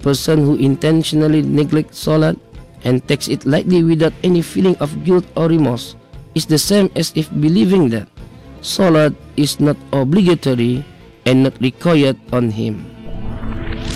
person who intentionally neglects Salat and takes it lightly without any feeling of guilt or remorse is the same as if believing that Salat is not obligatory and not required on him.